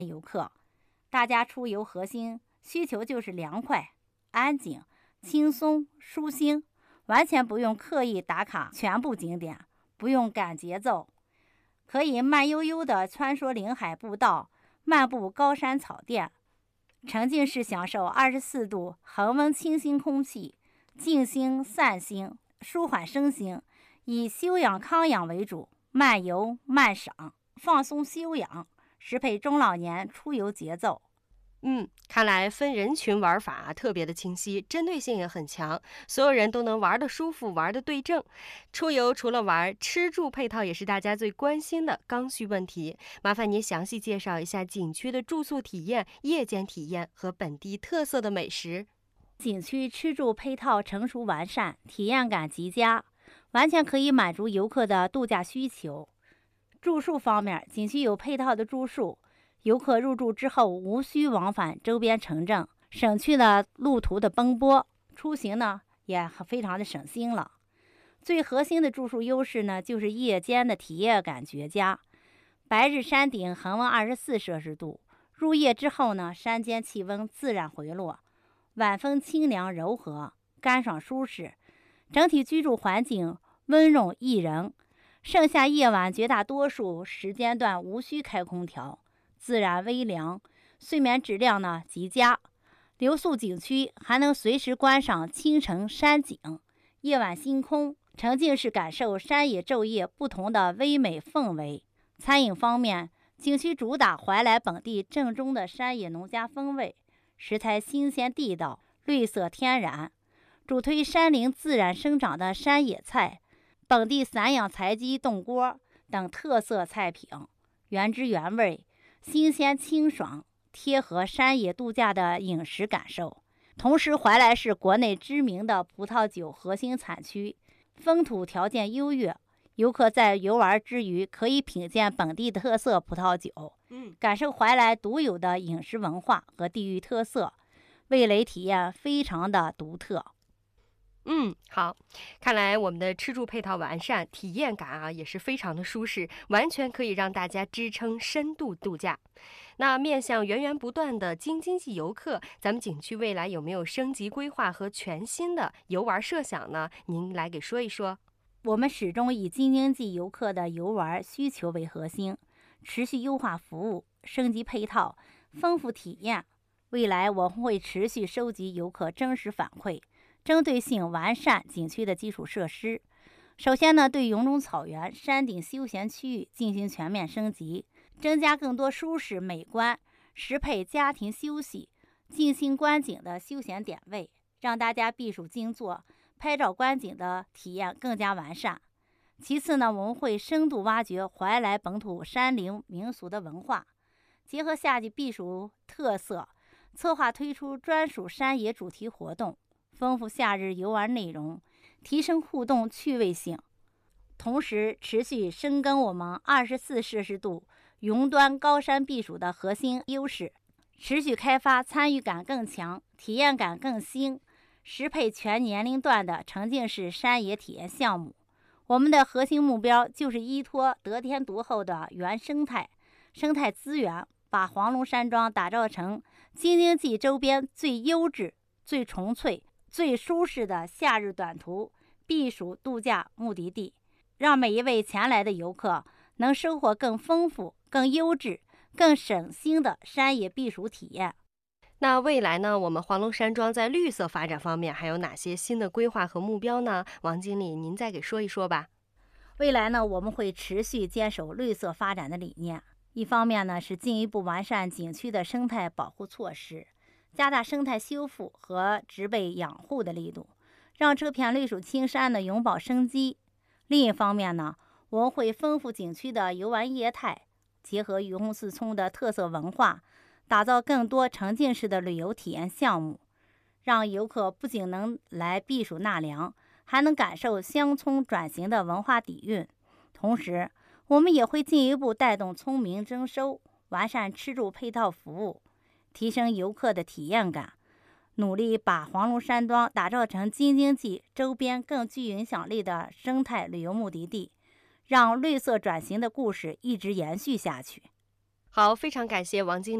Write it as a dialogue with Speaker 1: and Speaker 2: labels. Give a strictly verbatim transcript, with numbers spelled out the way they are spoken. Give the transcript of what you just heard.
Speaker 1: 游客。大家出游核心需求就是凉快、安静、轻松、舒心，完全不用刻意打卡全部景点，不用赶节奏，可以慢悠悠地穿梭临海步道，漫步高山草甸，沉浸式享受二十四度恒温清新空气，静心散心，舒缓身心，以休养康养为主，慢游慢赏，放松休养，适配中老年出游节奏。
Speaker 2: 嗯，看来分人群玩法特别的清晰，针对性也很强，所有人都能玩得舒服，玩得对症。出游除了玩，吃住配套也是大家最关心的刚需问题。麻烦您详细介绍一下景区的住宿体验、夜间体验和本地特色的美食。
Speaker 1: 景区吃住配套成熟完善，体验感极佳，完全可以满足游客的度假需求。住宿方面，景区有配套的住宿，游客入住之后无需往返周边城镇，省去了路途的奔波，出行呢也非常的省心了。最核心的住宿优势呢，就是夜间的体验感绝佳。白日山顶恒温二十四摄氏度，入夜之后呢，山间气温自然回落，晚风清凉柔和，干爽舒适，整体居住环境温润宜人。盛夏夜晚绝大多数时间段无需开空调，自然微凉，睡眠质量呢极佳。留宿景区还能随时观赏清晨山景、夜晚星空，沉浸式感受山野昼夜不同的微美氛围。餐饮方面，景区主打怀来本地正宗的山野农家风味，食材新鲜地道，绿色天然，主推山林自然生长的山野菜、本地散养柴鸡冻锅等特色菜品，原汁原味，新鲜清爽，贴合山野度假的饮食感受。同时，怀来是国内知名的葡萄酒核心产区，风土条件优越，游客在游玩之余可以品鉴本地特色葡萄酒，
Speaker 2: 嗯，
Speaker 1: 感受怀来独有的饮食文化和地域特色，味蕾体验非常的独特。
Speaker 2: 嗯，好，看来我们的吃住配套完善，体验感啊也是非常的舒适，完全可以让大家支撑深度度假。那面向源源不断的京津冀游客，咱们景区未来有没有升级规划和全新的游玩设想呢？您来给说一说。
Speaker 1: 我们始终以京津冀游客的游玩需求为核心，持续优化服务，升级配套，丰富体验。未来我们会持续收集游客真实反馈，针对性完善景区的基础设施。首先呢，对云中草原山顶休闲区域进行全面升级，增加更多舒适美观、适配家庭休息、静心观景的休闲点位，让大家避暑静坐、拍照观景的体验更加完善。其次呢，我们会深度挖掘怀来本土山林民俗的文化，结合夏季避暑特色，策划推出专属山野主题活动，丰富夏日游玩内容，提升互动趣味性。同时，持续深耕我们二十四摄氏度云端高山避暑的核心优势，持续开发参与感更强、体验感更新、适配全年龄段的沉浸式山野体验项目。我们的核心目标就是依托得天独厚的原生态、生态资源，把黄龙山庄打造成京津冀周边最优质、最纯粹、最舒适的夏日短途避暑度假目的地，让每一位前来的游客能收获更丰富、更优质、更省心的山野避暑体验。
Speaker 2: 那未来呢，我们黄龙山庄在绿色发展方面还有哪些新的规划和目标呢？王经理，您再给说一说吧。
Speaker 1: 未来呢，我们会持续坚守绿色发展的理念，一方面呢是进一步完善景区的生态保护措施，加大生态修复和植被养护的力度，让这片绿水青山呢永葆生机。另一方面呢，我们会丰富景区的游玩业态，结合渔洪四村的特色文化，打造更多沉浸式的旅游体验项目，让游客不仅能来避暑纳凉，还能感受乡村转型的文化底蕴。同时，我们也会进一步带动村民征收，完善吃住配套服务，提升游客的体验感，努力把黄龙山庄打造成京津冀周边更具影响力的生态旅游目的地，让绿色转型的故事一直延续下去。
Speaker 2: 好，非常感谢王经理。